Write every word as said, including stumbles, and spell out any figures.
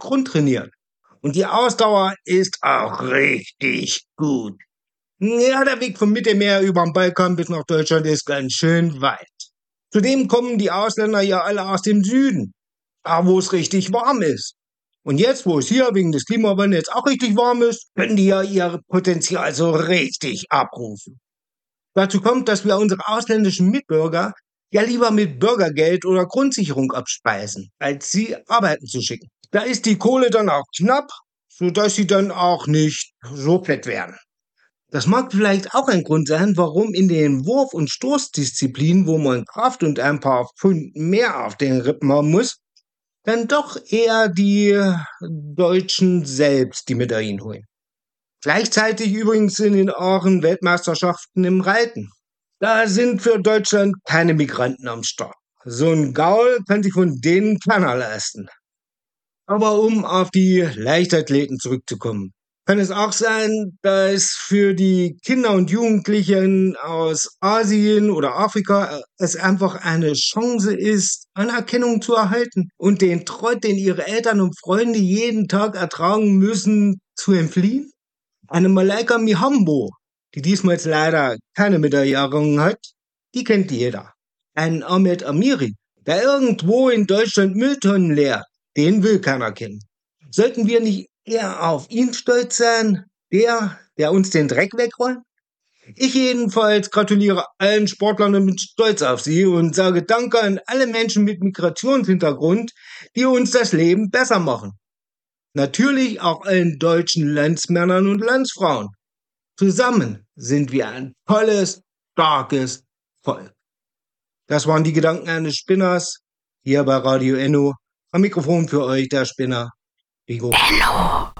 grundtrainiert. Und die Ausdauer ist auch richtig gut. Ja, der Weg vom Mittelmeer über den Balkan bis nach Deutschland ist ganz schön weit. Zudem kommen die Ausländer ja alle aus dem Süden, da wo es richtig warm ist. Und jetzt, wo es hier wegen des Klimawandels auch richtig warm ist, können die ja ihr Potenzial so richtig abrufen. Dazu kommt, dass wir unsere ausländischen Mitbürger ja lieber mit Bürgergeld oder Grundsicherung abspeisen, als sie arbeiten zu schicken. Da ist die Kohle dann auch knapp, sodass sie dann auch nicht so fett werden. Das mag vielleicht auch ein Grund sein, warum in den Wurf- und Stoßdisziplinen, wo man Kraft und ein paar Pfund mehr auf den Rippen haben muss, dann doch eher die Deutschen selbst die Medaillen holen. Gleichzeitig übrigens in den euren Weltmeisterschaften im Reiten. Da sind für Deutschland keine Migranten am Start. So ein Gaul kann sich von denen keiner leisten. Aber um auf die Leichtathleten zurückzukommen, kann es auch sein, dass für die Kinder und Jugendlichen aus Asien oder Afrika es einfach eine Chance ist, Anerkennung zu erhalten und den Trott, den ihre Eltern und Freunde jeden Tag ertragen müssen, zu entfliehen? Eine Malaika Mihambo, die diesmal leider keine Medaille errungen hat, die kennt jeder. Ein Ahmed Amiri, der irgendwo in Deutschland Mülltonnen leert, den will keiner kennen. Sollten wir nicht eher auf ihn stolz sein, der, der uns den Dreck wegräumt? Ich jedenfalls gratuliere allen Sportlern und bin stolz auf sie und sage Danke an alle Menschen mit Migrationshintergrund, die uns das Leben besser machen. Natürlich auch allen deutschen Landsmännern und Landsfrauen. Zusammen sind wir ein tolles, starkes Volk. Das waren die Gedanken eines Spinners, hier bei Radio Enno. Am Mikrofon für euch der Spinner, Rigo. Enno.